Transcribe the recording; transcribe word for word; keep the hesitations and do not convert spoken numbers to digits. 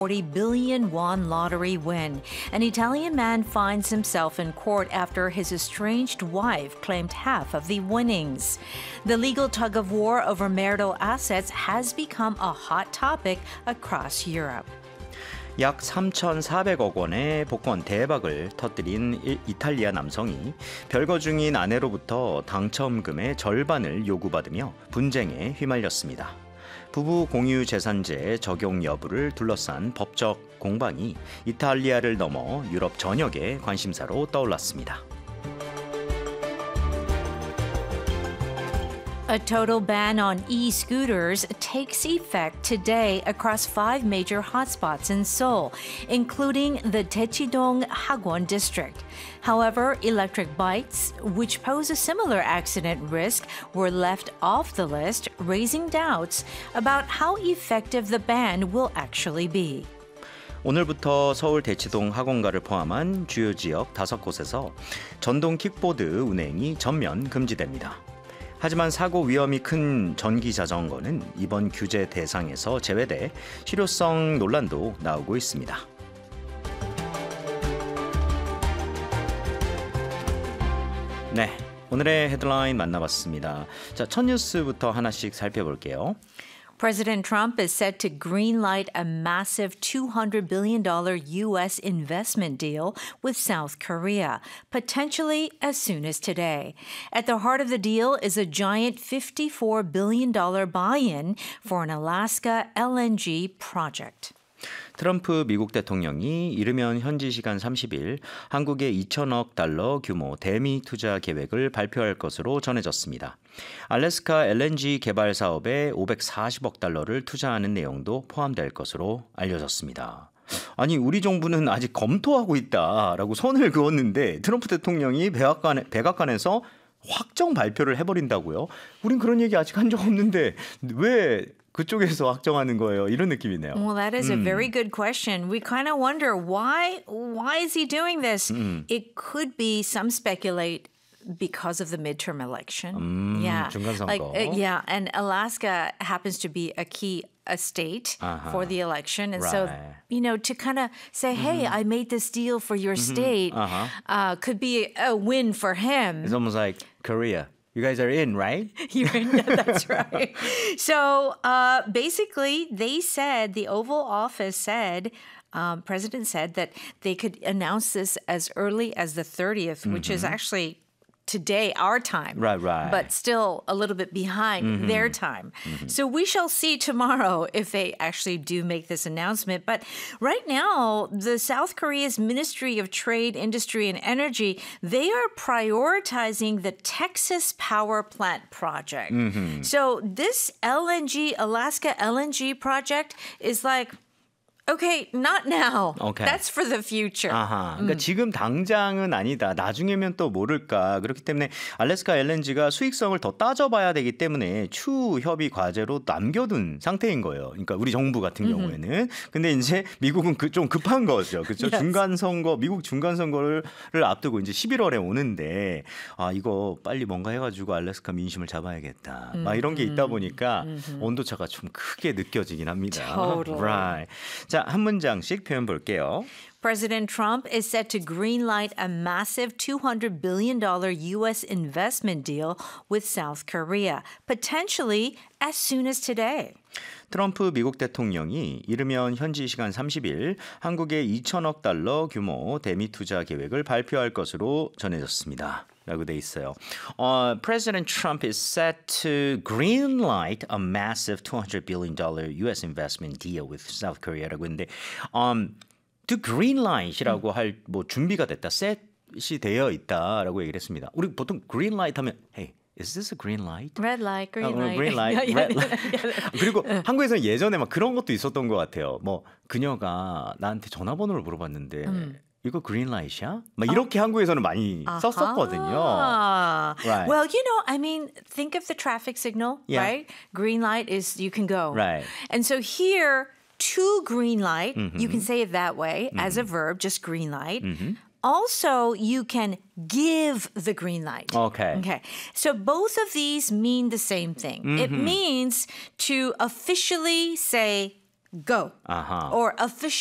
forty billion won lottery win. An Italian man finds himself in court after his estranged wife claimed half of the winnings. The legal tug of war over marital assets has become a hot topic across Europe. 약 삼천사백억 원의 복권 대박을 터뜨린 이탈리아 남성이 별거 중인 아내로부터 당첨금의 절반을 요구받으며 분쟁에 휘말렸습니다. 부부 공유 재산제 적용 여부를 둘러싼 법적 공방이 이탈리아를 넘어 유럽 전역의 관심사로 떠올랐습니다. A total ban on e-scooters takes effect today across five major hotspots in Seoul, including the Daechidong Hagwon district. However, electric bikes, which pose a similar accident risk, were left off the list, raising doubts about how effective the ban will actually be. 오늘부터 서울 대치동 학원가를 포함한 주요 지역 다섯 곳에서 전동 킥보드 운행이 전면 금지됩니다. 하지만 사고 위험이 큰 전기 자전거는 이번 규제 대상에서 제외돼 실효성 논란도 나오고 있습니다. 네, 오늘의 헤드라인 만나봤습니다. 자, 첫 뉴스부터 하나씩 살펴볼게요. President Trump is set to greenlight a massive two hundred billion dollars U S investment deal with South Korea, potentially as soon as today. At the heart of the deal is a giant fifty-four billion dollars buy-in for an Alaska L N G project. 트럼프 미국 대통령이 이르면 현지 시간 삼십 일 한국에 이천억 달러 규모 대미 투자 계획을 발표할 것으로 전해졌습니다. 알래스카 엘엔지 개발 사업에 오백사십억 달러를 투자하는 내용도 포함될 것으로 알려졌습니다. 아니 우리 정부는 아직 검토하고 있다라고 선을 그었는데 트럼프 대통령이 백악관에, 백악관에서 확정 발표를 해버린다고요? 우린 그런 얘기 아직 한 적 없는데 왜 그쪽에서 확정하는 거예요? 이런 느낌이네요. Well, that is a very good question. We kind of wonder why why is he doing this? 음. It could be some speculate because of the midterm election. 음, yeah. 중간 선거. Like uh, yeah, and Alaska happens to be a key a state uh-huh. for the election. And right. so, you know, to kind of say, hey, mm-hmm. I made this deal for your mm-hmm. state uh-huh. uh, could be a win for him. It's almost like Korea. You guys are in, right? You're in, that's right. So uh, basically, they said, the Oval Office said, um, President said that they could announce this as early as the thirtieth, mm-hmm. which is actually today, our time. Right, right. But still a little bit behind mm-hmm. their time. Mm-hmm. So we shall see tomorrow if they actually do make this announcement. But right now, the South Korea's Ministry of Trade, Industry, and Energy, they are prioritizing the Texas Power Plant project. Mm-hmm. So this L N G, Alaska L N G project is like, okay, not now. Okay. That's for the future. 아하, 그러니까 음. 지금 당장은 아니다. 나중에면 또 모를까. 그렇기 때문에 알래스카 엘엔지가 수익성을 더 따져봐야 되기 때문에 추후 협의 과제로 남겨둔 상태인 거예요. 그러니까 우리 정부 같은 음흠. 경우에는. 근데 이제 미국은 그 좀 급한 거죠. 그렇죠? Yes. 중간 선거, 미국 중간 선거를 앞두고 이제 십일월에 오는데 아 이거 빨리 뭔가 해가지고 알래스카 민심을 잡아야겠다. 막 이런 게 있다 보니까 온도차가 좀 크게 느껴지긴 합니다. Totally. Right. 자, 한 문장씩 표현 볼게요. President Trump is set to greenlight a massive two hundred billion dollars U S investment deal with South Korea, potentially as soon as today. 트럼프 미국 대통령이 이르면 현지 시간 삼십 일 한국에 이천억 달러 규모 대미 투자 계획을 발표할 것으로 전해졌습니다. 라고 돼 있어요. Uh, President Trump is set to greenlight a massive two hundred billion dollars U S investment deal with South Korea라고 했는데 um, to greenlight이라고 할 뭐 준비가 됐다, set이 되어 있다라고 얘기를 했습니다. 우리 보통 greenlight 하면 hey, is this a green light? Red light, green 어, light. green light, red light. 그리고 한국에서는 예전에 막 그런 것도 있었던 것 같아요. 뭐 그녀가 나한테 전화번호를 물어봤는데 음. 이거 그린라이트야? 막 이렇게 어. 한국에서는 많이 아하. 썼었거든요. Right. Well, you know, I mean, think of the traffic signal, yeah. right? Green light is you can go. Right. And so here, to green light, mm-hmm. you can say it that way mm-hmm. as a verb, just green light. Mm-hmm. Also, you can give the green light. Okay. Okay. So both of these mean the same thing. Mm-hmm. It means to officially say, go. 아하. Or official